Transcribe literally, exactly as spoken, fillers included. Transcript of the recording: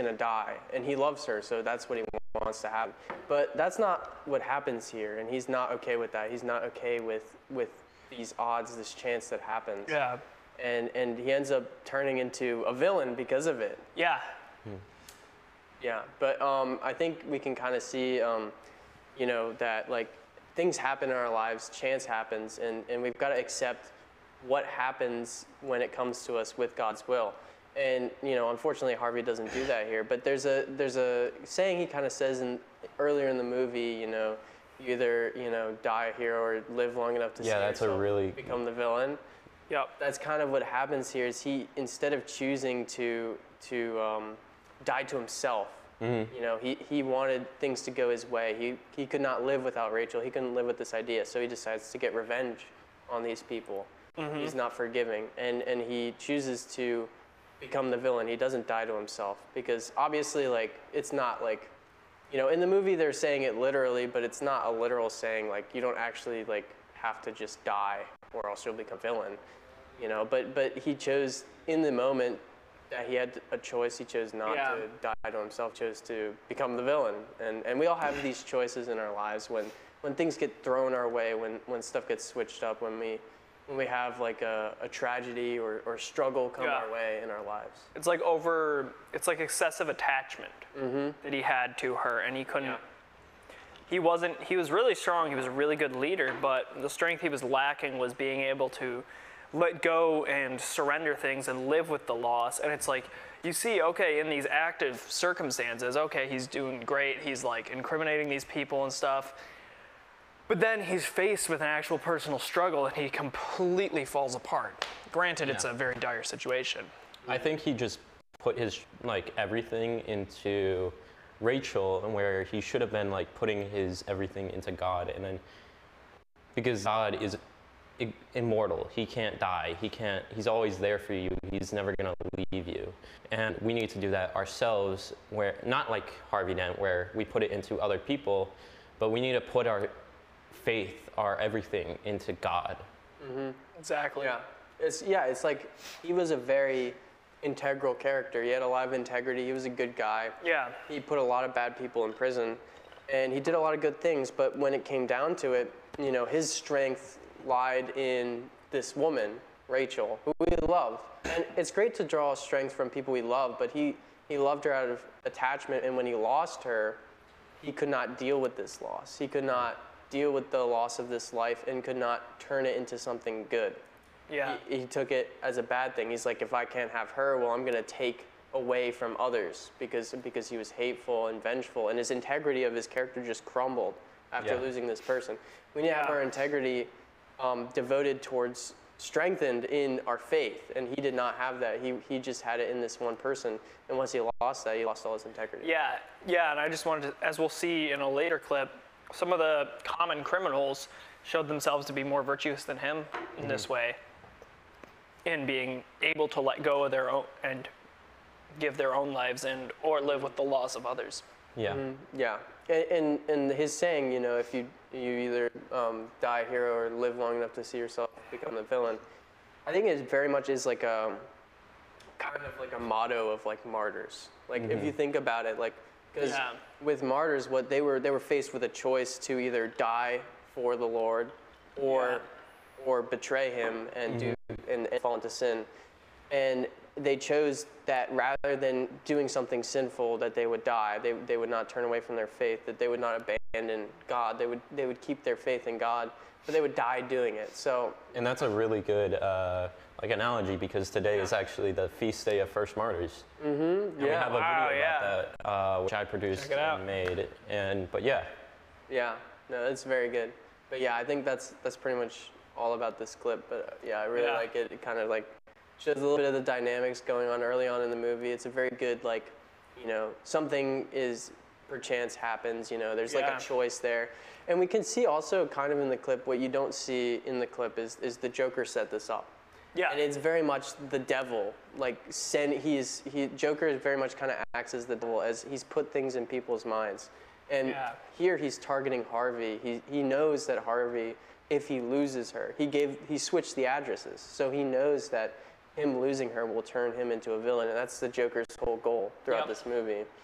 going to die, and he loves her, so that's what he wants to happen. But that's not what happens here, and he's not okay with that. He's not okay with with these odds, this chance that happens. Yeah. And and he ends up turning into a villain because of it. Yeah. Hmm. Yeah, but um, I think we can kind of see, um, you know, that like things happen in our lives, chance happens, and, and we've got to accept what happens when it comes to us with God's will. And, you know, unfortunately, Harvey doesn't do that here. But there's a there's a saying he kind of says in earlier in the movie, you know, you either, you know, die here or live long enough to yeah, see that's yourself a really become the villain. Yep. That's kind of what happens here is he, instead of choosing to, to um, die to himself, mm-hmm. you know, he, he wanted things to go his way. He, he could not live without Rachel. He couldn't live with this idea. So he decides to get revenge on these people. Mm-hmm. He's not forgiving. And, and he chooses to become the villain. He doesn't die to himself because obviously, like, it's not like, you know, in the movie they're saying it literally, but it's not a literal saying. Like, you don't actually, like, have to just die or else you'll become villain, you know. But but he chose in the moment that he had a choice. He chose not yeah. to die to himself, chose to become the villain. And and we all have these choices in our lives when, when things get thrown our way, when, when stuff gets switched up, when we when we have like a, a tragedy or, or struggle come yeah. our way in our lives. It's like over, it's like excessive attachment mm-hmm. that he had to her, and he couldn't, yeah. he wasn't, he was really strong, he was a really good leader, but the strength he was lacking was being able to let go and surrender things and live with the loss. And it's like, you see, okay, in these active circumstances, okay, he's doing great, he's like incriminating these people and stuff, but then he's faced with an actual personal struggle and he completely falls apart. Granted, yeah. it's a very dire situation. I think he just put his, like, everything into Rachel, and where he should have been, like, putting his everything into God. And then, because God is I- immortal, he can't die, he can't, he's always there for you, he's never gonna leave you. And we need to do that ourselves, where, not like Harvey Dent, where we put it into other people, but we need to put our faith, our everything, into God. Mm-hmm. Exactly. Yeah. It's yeah. It's like he was a very integral character. He had a lot of integrity. He was a good guy. Yeah. He put a lot of bad people in prison, and he did a lot of good things. But when it came down to it, you know, his strength lied in this woman, Rachel, who we love. And it's great to draw strength from people we love, but he he loved her out of attachment. And when he lost her, he could not deal with this loss. He could not deal with the loss of this life and could not turn it into something good. Yeah. He, he took it as a bad thing. He's like, if I can't have her, well, I'm going to take away from others because because he was hateful and vengeful, and his integrity of his character just crumbled after yeah. losing this person. We need to yeah. have our integrity um, devoted towards, strengthened in our faith, and he did not have that. He he just had it in this one person, and once he lost that, he lost all his integrity. Yeah, yeah, and I just wanted to, as we'll see in a later clip, some of the common criminals showed themselves to be more virtuous than him in mm-hmm. this way, in being able to let go of their own and give their own lives and or live with the loss of others. Yeah. Mm-hmm. Yeah. And, and and his saying, you know, if you you either um, die here or live long enough to see yourself become the villain, I think it very much is like a kind of like a motto of like martyrs. Like mm-hmm. if you think about it, like. Because yeah. with martyrs, what they were they were faced with a choice to either die for the Lord, or yeah. or betray Him and mm-hmm. do and, and fall into sin, and they chose that rather than doing something sinful, that they would die. They they would not turn away from their faith. That they would not abandon God. They would they would keep their faith in God, but they would die doing it. So. And that's a really good. Uh, Like analogy, because today is actually the feast day of First Martyrs. Mm-hmm. And yeah. we have a wow, video yeah. about that, uh, which I produced and made. And but yeah. Yeah. No, it's very good. But yeah, I think that's that's pretty much all about this clip. But uh, yeah, I really yeah. like it. It kind of like shows a little bit of the dynamics going on early on in the movie. It's a very good, like, you know, something is perchance happens. You know, there's yeah. like a choice there. And we can see also kind of in the clip, what you don't see in the clip is is the Joker set this up. Yeah. And it's very much the devil. Like, send, he's, he, Joker is very much kind of acts as the devil, as he's put things in people's minds. And yeah. here he's targeting Harvey. He, he knows that Harvey, if he loses her, he gave, he switched the addresses. So he knows that him losing her will turn him into a villain, and that's the Joker's whole goal throughout Yep. this movie.